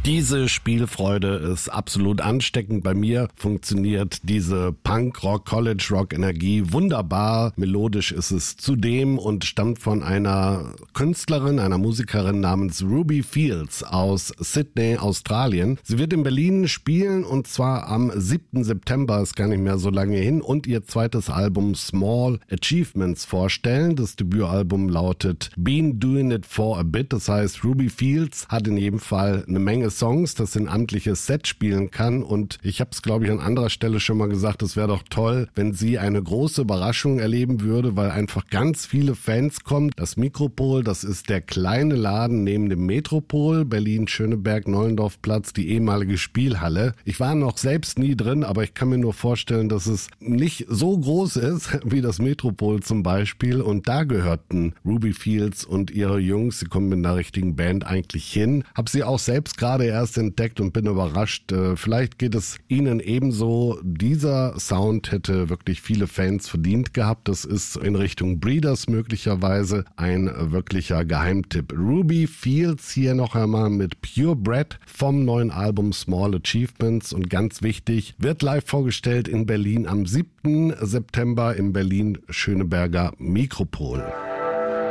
Diese Spielfreude ist absolut ansteckend. Bei mir funktioniert diese Punk-Rock, College-Rock-Energie wunderbar. Melodisch ist es zudem und stammt von einer Künstlerin, einer Musikerin namens Ruby Fields aus Sydney, Australien. Sie wird in Berlin spielen und zwar am 7. September, ist gar nicht mehr so lange hin, und ihr zweites Album Small Achievements vorstellen. Das Debütalbum lautet Been Doing It For A Bit. Das heißt, Ruby Fields hat in jedem Fall eine Menge Songs, das in amtliches Set spielen kann, und ich habe es, glaube ich, an anderer Stelle schon mal gesagt, es wäre doch toll, wenn sie eine große Überraschung erleben würde, weil einfach ganz viele Fans kommen. Das Mikropol, das ist der kleine Laden neben dem Metropol, Berlin-Schöneberg-Nollendorf-Platz, die ehemalige Spielhalle. Ich war noch selbst nie drin, aber ich kann mir nur vorstellen, dass es nicht so groß ist wie das Metropol zum Beispiel, und da gehörten Ruby Fields und ihre Jungs, sie kommen mit einer richtigen Band eigentlich hin. Hab sie auch selbst gerade erst entdeckt und bin überrascht. Vielleicht geht es Ihnen ebenso. Dieser Sound hätte wirklich viele Fans verdient gehabt. Das ist in Richtung Breeders möglicherweise ein wirklicher Geheimtipp. Ruby Fields hier noch einmal mit Purebred vom neuen Album Small Achievements, und ganz wichtig, wird live vorgestellt in Berlin am 7. September im Berlin-Schöneberger Mikropol.